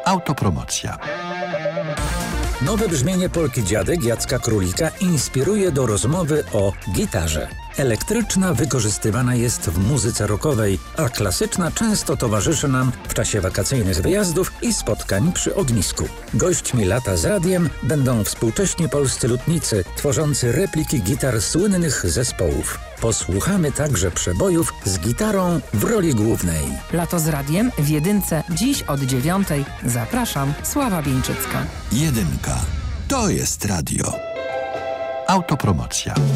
Autopromocja. Nowe brzmienie polki Dziadek Jacka Królika inspiruje do rozmowy o gitarze. Elektryczna wykorzystywana jest w muzyce rockowej, a klasyczna często towarzyszy nam w czasie wakacyjnych wyjazdów i spotkań przy ognisku. Gośćmi Lata z Radiem będą współcześni polscy lutnicy, tworzący repliki gitar słynnych zespołów. Posłuchamy także przebojów z gitarą w roli głównej. Lato z Radiem w Jedynce dziś od 9:00. Zapraszam, Sława Bieńczycka. Jedynka. To jest radio. Autopromocja.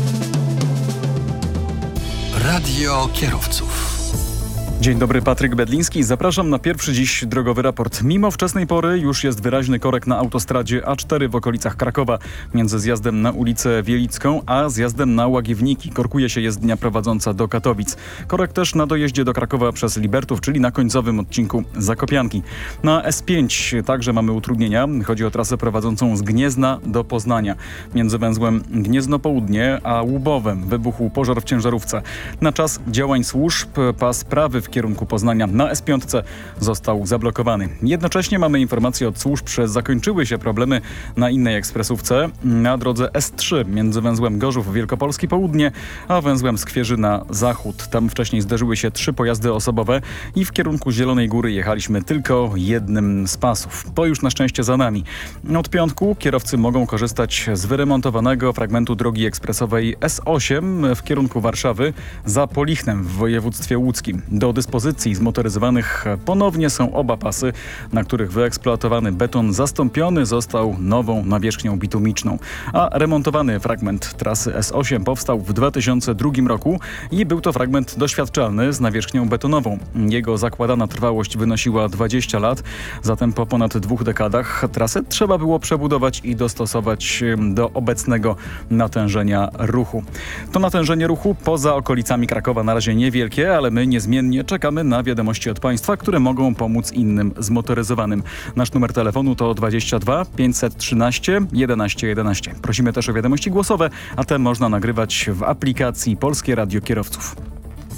Radio kierowców. Dzień dobry, Patryk Bedliński. Zapraszam na pierwszy dziś drogowy raport. Mimo wczesnej pory już jest wyraźny korek na autostradzie A4 w okolicach Krakowa. Między zjazdem na ulicę Wielicką a zjazdem na Łagiewniki. Korkuje się jezdnia prowadząca do Katowic. Korek też na dojeździe do Krakowa przez Libertów, czyli na końcowym odcinku Zakopianki. Na S5 także mamy utrudnienia. Chodzi o trasę prowadzącą z Gniezna do Poznania. Między węzłem Gniezno Południe a Łubowem wybuchł pożar w ciężarówce. Na czas działań służb pas prawy w kierunku Poznania na S5 został zablokowany. Jednocześnie mamy informację od służb, że zakończyły się problemy na innej ekspresówce na drodze S3 między węzłem Gorzów Wielkopolski Południe a węzłem Skwierzyna Zachód. Tam wcześniej zderzyły się 3 pojazdy osobowe i w kierunku Zielonej Góry jechaliśmy tylko jednym z pasów. To już na szczęście za nami. Od piątku kierowcy mogą korzystać z wyremontowanego fragmentu drogi ekspresowej S8 w kierunku Warszawy za Polichnem w województwie łódzkim. Do dyspozycji zmotoryzowanych ponownie są oba pasy, na których wyeksploatowany beton zastąpiony został nową nawierzchnią bitumiczną. A remontowany fragment trasy S8 powstał w 2002 roku i był to fragment doświadczalny z nawierzchnią betonową. Jego zakładana trwałość wynosiła 20 lat, zatem po ponad 2 dekadach trasę trzeba było przebudować i dostosować do obecnego natężenia ruchu. To natężenie ruchu poza okolicami Krakowa na razie niewielkie, ale my niezmiennie czekamy na wiadomości od państwa, które mogą pomóc innym zmotoryzowanym. Nasz numer telefonu to 22 513 11 11. Prosimy też o wiadomości głosowe, a te można nagrywać w aplikacji Polskie Radio Kierowców.